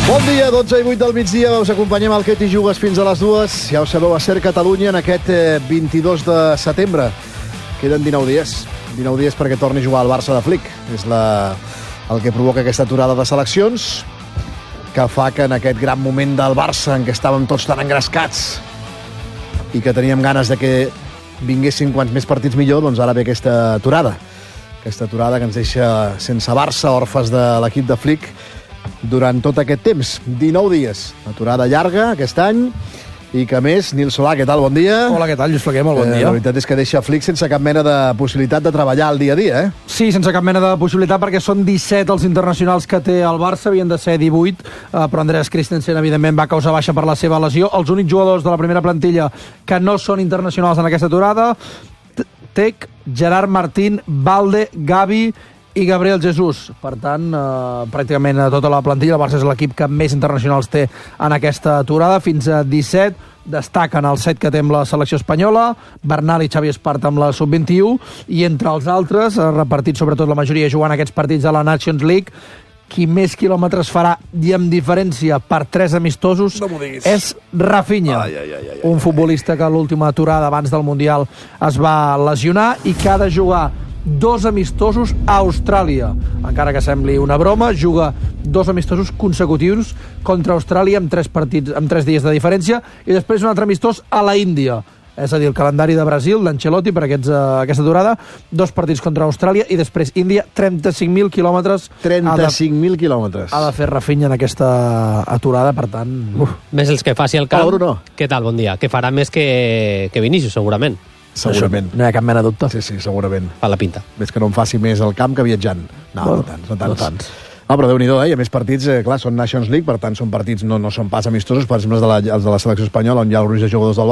Bon dia, 12 i 8 del migdia. Us acompanyem al Que t'hi jugues fins a les 2. Ja ho sabeu, a Ser Catalunya en aquest 22 de setembre. Queden 19 dies. 19 dies perquè torni a jugar al Barça de Flick. És el que provoca aquesta aturada de seleccions, que fa que en aquest gran moment del Barça, en què estàvem tots tan engrescats i que teníem ganes de que vinguessin quants més partits millor, doncs ara ve aquesta aturada. Aquesta aturada que ens deixa sense Barça, orfes de l'equip de Flick, durant tot aquest temps. 19 dies. Aturada llarga aquest any i que, a més, Nil Solà, què tal? Bon dia. Hola, què tal? Lluís Flaquer, molt bon dia. La veritat és que deixa Flick sense cap mena de possibilitat de treballar el dia a dia, eh? Sí, sense cap mena de possibilitat, perquè són 17 els internacionals que té el Barça, havien de ser 18, però Andreas Christensen, evidentment, va causar baixa per la seva lesió. Els únics jugadors de la primera plantilla que no són internacionals en aquesta aturada: Tec, Gerard Martín, Valde, Gavi i Gabriel Jesús. Per tant, pràcticament a tota la plantilla, el Barça és l'equip que més internacionals té en aquesta aturada, fins a 17. Destaquen els 7 que té amb la selecció espanyola, Bernal i Xavi Esparta amb la sub-21, i entre els altres, repartits sobretot la majoria jugant aquests partits de la Nations League, qui més quilòmetres farà i amb diferència per 3 amistosos és Rafinha. Un futbolista que a l'última aturada abans del Mundial es va lesionar i que ha de jugar 2 amistosos a Austràlia. Encara que sembli una broma, juga 2 amistosos consecutius contra Austràlia amb 3 partits, amb 3 dies de diferència, i després un altre amistós a la Índia. És a dir, el calendari de Brasil, d'Ancelotti, per aquesta durada, 2 partits contra Austràlia i després Índia, 35.000 quilòmetres. 35.000 quilòmetres. Ha de fer Rafinha en aquesta aturada, per tant... Més els que faci el camp. Hola, Bruno. Què tal? Bon dia. Que farà més que Vinícius, segurament. Segurament. No hi ha cap mena de dubte. Sí, segurament. Fa la pinta. Ves que no en faci més al camp que viatjant. No tants. No, però Déu-n'hi-do, i a més partits, clar, són Nations League, per tant són partits, no són pas amistosos, per exemple els de la selecció espanyola, on hi ha el gruix de jugadors del